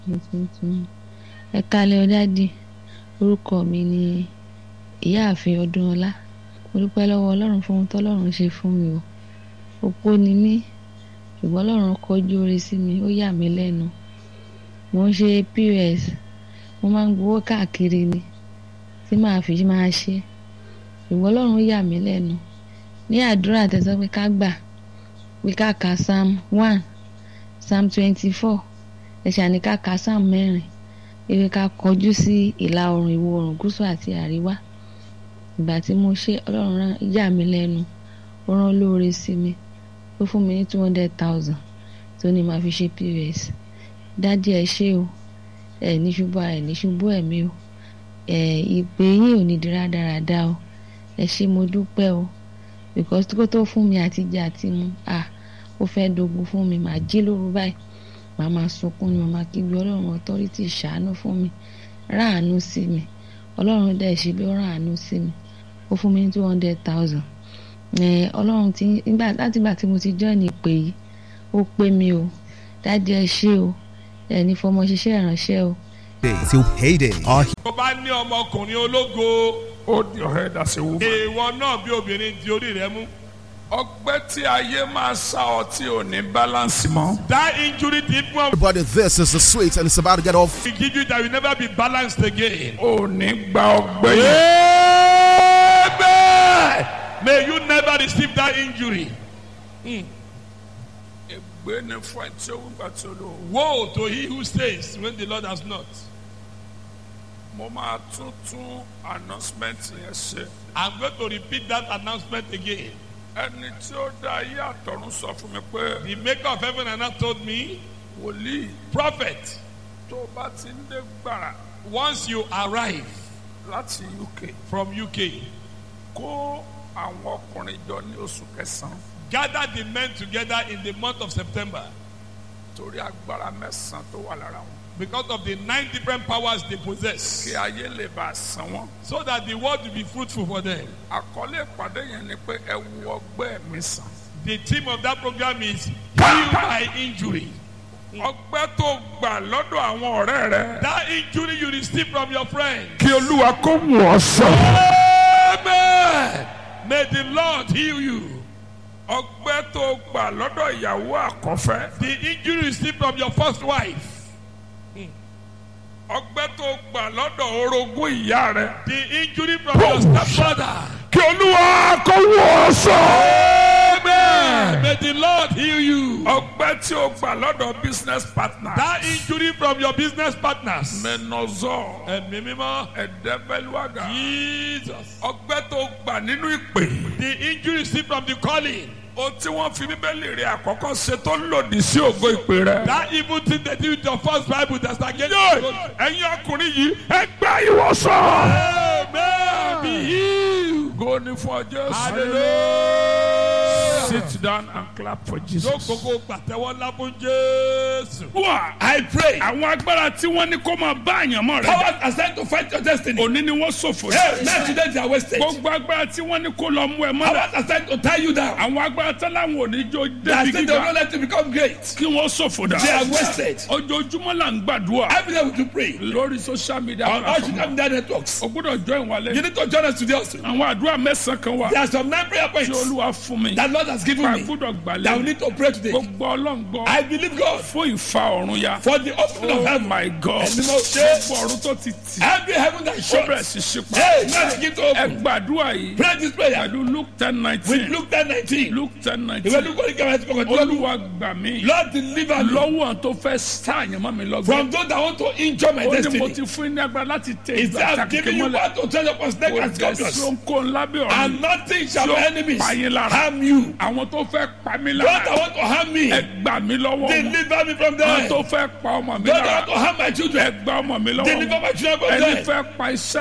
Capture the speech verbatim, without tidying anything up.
tuntun. Ẹ káalẹ́ o Daddy. Orúkọ mi ni Ìyáàfin Ọdúnọlá. Mo dúpẹ́ lọ́wọ́ Ọlọ́run fún ohun tọ́lọ́run ṣe fún mi o. Opó ni mí, ṣùgbọ́n Ọlọ́run kọjú oore sí mi, ó yà mí lẹ́nu. Mo ń ṣe P O S, mo máa ń gbowó káàkiri ni tí màá fi máa ṣe. Ṣùgbọ́n Ọlọ́run yà mí lẹ́nu. Ní àdúrà tẹ́ sọ pé ká gbà, pé ká ka Psalm one, Psalm twenty-four, ẹ ṣàní ká ka Psalm mẹ́rin, ewé ká kọjú sí ìlà oòrùn, ìwọ̀ oòrùn, gúúsù àti àríwá. Ìgbà tí mo ṣe, Ọlọ́run rán yà mí lẹ́nu, ó rán olóore sí mi, ó fún mi ní two hundred thousand tó ní màá fi ṣe P O S. Daddy ẹ ṣé o, ẹ ní ṣubú ara, ẹ ní ṣubú ẹ̀mí o, ẹ ìpè yín ò ní di rádaràda o, ẹ ṣé mo dúpẹ́ o, because kó tó fún mi àti jẹ àti mu, ah ó fẹ́ dogun fún mi, màá jí lóru báyìí, màá máa sunkún ni, màá máa kígbe Ọlọ́run authority ṣàánú fún mi, ráàánú sí mi. Ọlọ́run dẹ̀ ṣe bí ó ráàánú sí mi, ó fún mi ní two hundred thousand. Ọlọ́run ti nígbà láti ìgbà tí mo ti join ìpè yìí, ó pé mi o. Daddy ẹ ṣé o, ẹ ní fọmọ ṣiṣẹ́ ìránṣẹ́ o. Till payday. Tó bá ní ọmọkùnrin ológo, Hold your head as a woman. èèwọ̀ náà bí obìnrin di orí rẹ mú. Ọgbẹ́ tí ayé máa sá ọ tí ò ní balance mọ́. That injury deep one Everybody, this is the sweet and it's about to get off. will give you that will never be balanced again. Ò ní gba ọgbẹ́ yẹn. Amen. May you never receive that injury. Ègbé ni fún ẹ tí ó ń gbà tí ó lò. Woe to he who stays when the Lord has not. Mo máa tún tún announcement yẹn ṣe. I'm going to repeat that announcement again. Ẹni tí ó dá ayé àtọ̀run sọ fún mi pé The maker of heaven and earth told me, wòlíì prophet, tó bá ti ń dé gbàrà once you arrive láti U K from U K, kó àwọn ọkùnrin jọ ní oṣù kẹsàn-án gather the men together in the month of September torí agbára mẹ́sàn-án tó wà lára wọn. because of the nine different powers they possess, Kí ayé lè bá a san wọ́n. so that the world will be fruitful for them. Àkọlé ìpàdé yẹn ni pé ẹ wo ọgbẹ́ mi sàn. The theme of that program is heal by injury. Ọgbẹ́ tó gbà lọ́dọ̀ àwọn ọ̀rẹ́ rẹ. That injury you receive from your friend. Kí Olúwa kó wò ọ́ sàn. Amen. May the Lord heal you. Ọgbẹ́ tó gbà lọ́dọ̀ ìyàwó àkọ́fẹ́. The injury you receive from your first wife. Ọgbẹ́ tó gbà lọ́dọ̀ orogún ìyá rẹ. The injury from your stepfather. Kí Olúwa kó wò ọ́ sàn. Amen. May the Lord heal you. Ọgbẹ́ tí o gbà lọ́dọ̀ business partner. That injury from your business partners. Menozọ. Ẹ̀mí mímọ́. Ẹ̀dẹ́bẹ́lúwàgà. Jesus. Ọgbẹ́ tó gbà nínú ìpè. The injury you receive from the calling. O tí wọ́n fi Bíbélì rẹ̀ àkọ́kọ́ ṣe tó lòdì sí ògo ìpè rẹ̀. That evil thing they did with your first Bible that's against Yóò you. ẹ̀yin ọkùnrin yìí ẹ gba ìwòsàn. Amen. Be healed. Go ní fún ọ Jésù. Hallelujah. Sit down and clap for Jesus. Lókòókò pàtẹ́wọ́ ńlá fún Jésù. Wà I pray. àwọn agbára tí wọ́n ní kó máa bá àyànmọ́ rẹ̀. Powers assigned to fight your destiny. Òní ni wọ́n ṣòfò. Hey, not today they are wasted. Gbogbo agbára tí wọ́n ní kó lọ mú ẹ mọ́lẹ̀. Powers assigned to tie you down. Àwọn agbára tí láwọn ò ní jó They are débi saying they will not gíga. let you become great. Kí wọ́n ṣòfò dà. They are wasted. Ojoojúmọ́ là ń gbàdúrà. Every day we do pray. Lórí social media On all platform. social media networks. O gbọ́dọ̀ join wa You lẹ́yìn. need to join us today also. Àwọn àdúrà mẹ́sàn-án kan wà. There are some nine prayer Tí points Olúwa fún mi. that Lord has given Wà me gbọ́dọ̀ gbà that we lẹ́yìn. need to pray today. Gbogbo ọlọ́ngbọ́. I believe God Fún ìfa ọ̀run ya. for the opening of Oh heaven. my God. Ẹni mo ṣe. Gbogbo ọ̀run tó ti tì. Every heaven that Ó shuts. bẹ̀rẹ̀ sí ṣípa. Hey, now they give to Ẹ open. gbàdúrà yìí. Pray this prayer Pẹ̀lú Luke ten with nineteen. Luke ten nineteen. Luke ten Ìwé nineteen. Luke orí kẹwàá ti kọ̀kọ̀ tó lọ́dún. Olúwa gbà mí. Lord deliver me Lọ́wọ́ tó fẹ́ sá àyànmọ́ mi lọ́gbọ́n. from those that want to injure my Ó ní mo destiny. ti fún ní agbára láti tẹ He ìgbà said, I'm àtàkùn giving you mọ́lẹ̀. power to tread upon snake Kò and dẹ̀ sí scorpions. ohunkóhun lábẹ́ ọ̀run. And nothing shall Tí ó my enemies pa yín lára. harm you. Àwọn tó fẹ́ pa mí Those that lára. want to harm me, Ẹ gbà mí lọ́wọ́ wọn. deliver me from Àwọn them. tó Those fẹ́ pa ọmọ mi that lára. want to harm my Ẹ children, gbà ọmọ mi lọ́wọ́ deliver wọn. my children from Ẹni them. fẹ́ pa iṣẹ́